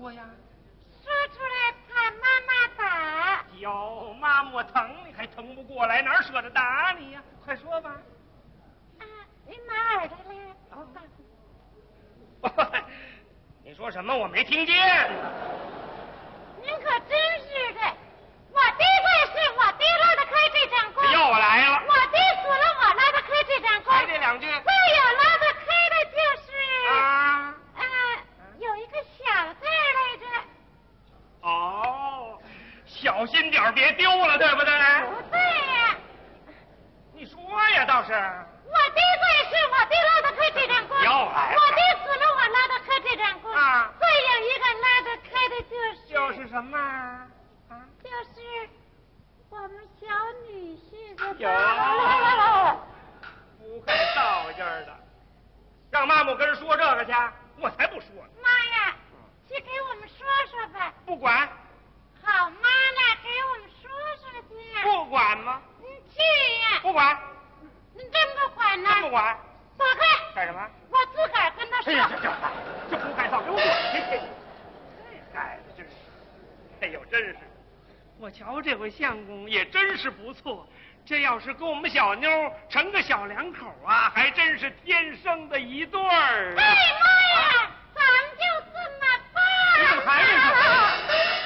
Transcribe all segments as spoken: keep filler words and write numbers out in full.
说呀？ 说出来怕妈妈打。 哟，妈妈疼，你还疼不过来，哪舍得打你呀？快说吧。 啊，你哪儿的嘞？ 哦，你说什么？我没听见。 您可真是的，我爹在世，我爹拉得开这张弓。 又来了。 我爹死了，我拉得开这张弓。 还这两句。 再有拉得开的就是啊， 呃，有一个小字来着。 哦，小心点别丢了，对不对？ 不对呀。 你说呀，倒是。 我爹在世，我爹拉得开这张弓。 又来了。 我爹死了，我拉得开这张弓。 啊。 再有一个拉得开的就是。 就是什么？啊。 就是我们小女婿的。 有。不看道劲儿的，让妈妈跟人说这个去，我才不说呢。 妈呀，去给我们说说吧。 不管。 好妈呢，给我们说说去。 不管吗？ 你去呀。 不管。 你真不管呢？ 真不管。 躲开。 干什么？ 我自个儿跟他说。 哎呀，这这这不该造，给我滚去！这孩子真是，哎呦，真是，我瞧这回相公也真是不错。这要是跟我们小妞成个小两口啊，还真是天生的一对儿。 哎妈呀，咱们就这么办。 你怎么还没说？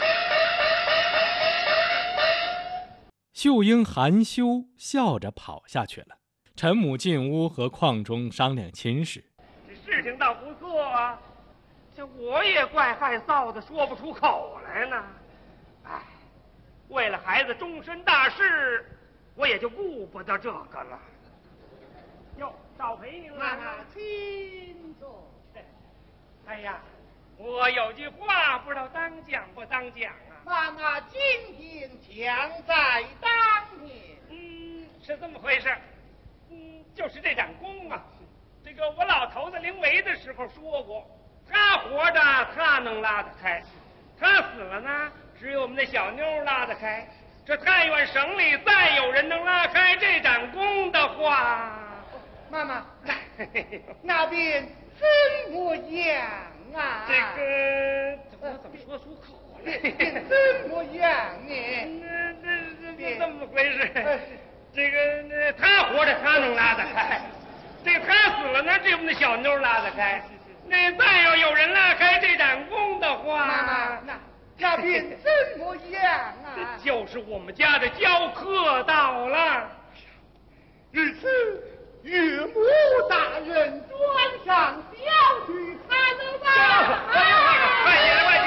秀英含羞笑着跑下去了。陈母进屋和邝中商量亲事。 这事情倒不错啊，这我也怪害臊的，说不出口来呢。哎，为了孩子终身大事，我也就顾不得这个了。哟，少陪您了。 请坐。 哎呀，我有句话不知道当讲不当讲啊。 妈妈今天强在当年。 嗯，是这么回事。嗯，就是这盏弓啊，这个我老头子临危的时候说过，他活着他能拉得开，他死了呢，只有我们那小妞拉得开。这太原省里再有人能拉开这盏弓的话， 妈妈，那边怎么样啊？ 这个我怎么说出口来？ 怎么样呢？ 那那那这么回事？这个那他活着他能拉得开，这个他死了呢，这我们的小妞拉得开。那再要有人拉开这盏弓的话， 妈妈，那那边怎么样啊？ 就是我们家的教课到了。 日此岳母大人专上小去才能吧。 快起来，快起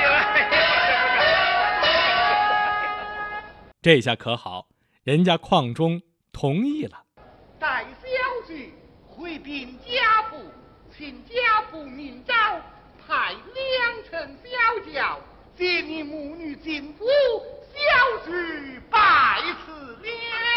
来！ 这下可好，人家邝中同意了。 待小婿回禀家父，请家父明诏，派两乘小轿接你母女进府，小婿拜辞了。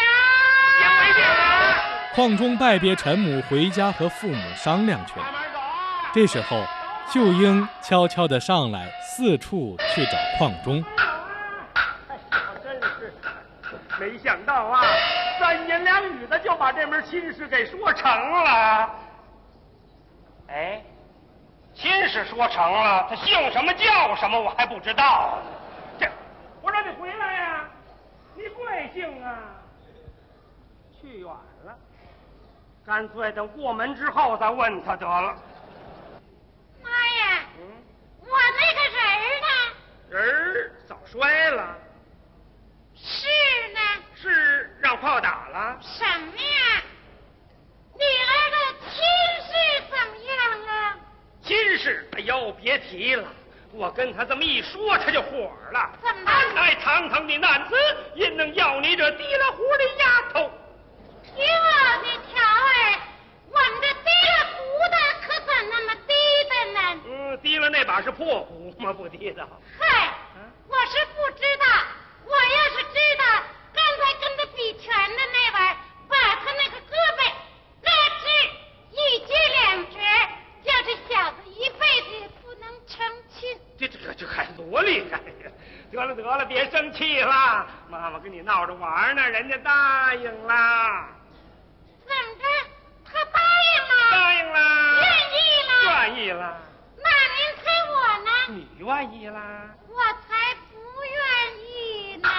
邝中拜别陈母，回家和父母商量去了。这时候，秀英悄悄地上来，四处去找邝中。 真是没想到啊，三言两语的就把这门亲事给说成了。哎，亲事说成了，他姓什么叫什么我还不知道。这，我让你回来呀、啊，你贵姓啊？去远了，干脆等过门之后再问他得了。 妈呀，嗯，我那个人儿呢？ 人儿早摔了。 是呢？ 是让炮打了？ 什么呀？女儿的亲事怎么样啊？ 亲事，哎呦，别提了。我跟他这么一说，他就火了。 怎么？ 俺乃堂堂的男子，焉能要你这提了壶的丫头？ 听我的条儿，我们这提了壶的可怎那么低的呢？ 嗯，提了那把是破壶吗？不提的。 嗨，啊、我是不知道。我要是知道，刚才跟他比拳的那玩意儿，把他那个胳膊咯吱一截两截，叫这小子一辈子也不能成亲。 这这这这还多厉害呀！得了得了，别生气了，妈妈跟你闹着玩呢，人家答应了。 怎么着？他答应了？ 答应了。 愿意了？ 愿意了。 那您猜我呢？ 你愿意啦？ 我才不愿意呢。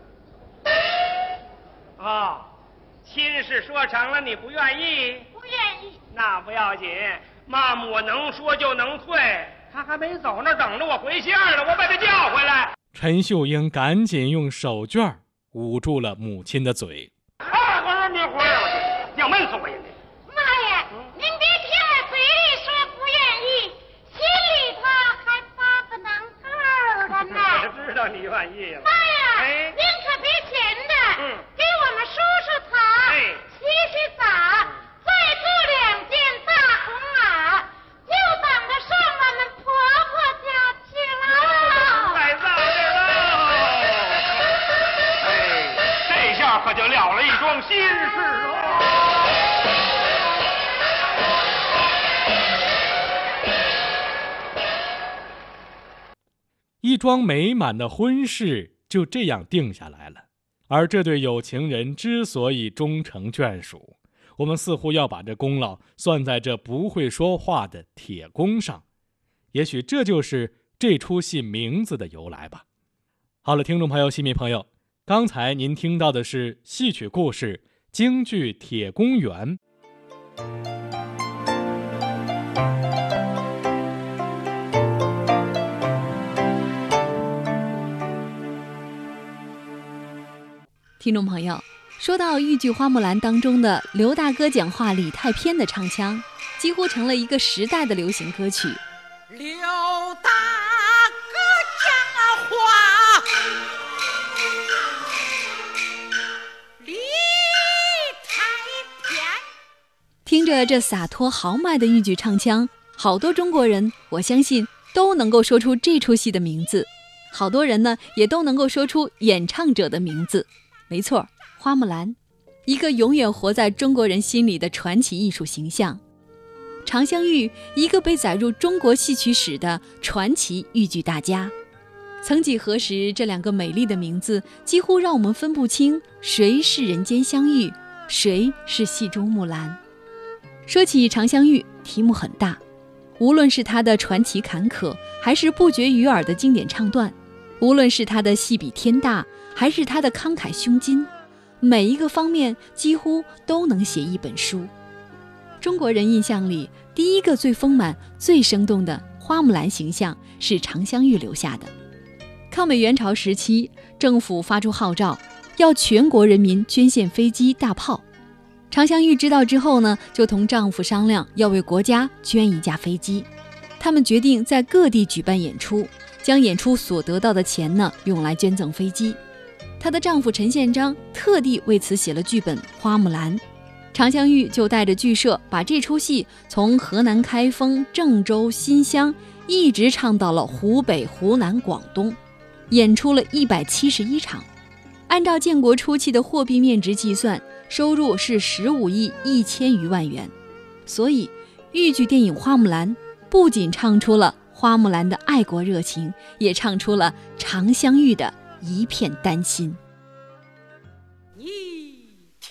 哦，亲事说成了，你不愿意？ 不愿意。 那不要紧，妈妈我能说就能退。他还没走那等着我回信呢，我把他叫回来。 陈秀英赶紧用手绢捂住了母亲的嘴。 啊，我说你回来，我要闷死我呀！ 妈呀，嗯、您别听我嘴里说不愿意，心里头还八个能头的呢。 我知道你愿意了。 妈呀， 哎， 您可别闲的， 嗯， 给我们梳梳头， 哎， 洗洗澡，再雇两件大红袄，就等着上我们婆婆家去了。 太早了。哎，这下可就了了一桩心事哦。 一桩美满的婚事就这样定下来了。而这对有情人之所以终成眷属，我们似乎要把这功劳算在这不会说话的铁公上。也许这就是这出戏名字的由来吧。好了，听众朋友、戏迷朋友，刚才您听到的是戏曲故事京剧《铁公园》。 听众朋友，说到豫剧《花木兰》当中的刘大哥讲话李太偏的唱腔，几乎成了一个时代的流行歌曲。 刘大哥讲话李太偏， 听着这洒脱豪迈的豫剧唱腔，好多中国人我相信都能够说出这出戏的名字，好多人呢也都能够说出演唱者的名字。没错，花木兰，一个永远活在中国人心里的传奇艺术形象。常香玉，一个被载入中国戏曲史的传奇豫剧大家。曾几何时，这两个美丽的名字几乎让我们分不清谁是人间香玉，谁是戏中木兰。说起常香玉，题目很大，无论是她的传奇坎坷，还是不绝于耳的经典唱段，无论是她的戏比天大，还是她的慷慨胸襟，每一个方面几乎都能写一本书。中国人印象里，第一个最丰满、最生动的花木兰形象是常香玉留下的。抗美援朝时期，政府发出号召，要全国人民捐献飞机、大炮。常香玉知道之后呢，就同丈夫商量，要为国家捐一架飞机。他们决定在各地举办演出，将演出所得到的钱呢，用来捐赠飞机。她的丈夫陈宪章特地为此写了剧本《花木兰》。常香玉就带着剧社把这出戏从河南开封、郑州、新乡一直唱到了湖北、湖南、广东，演出了一百七十一场。按照建国初期的货币面值计算，收入是十五亿一千余万元。所以豫剧电影《花木兰》不仅唱出了花木兰的爱国热情，也唱出了常香玉的一片丹心。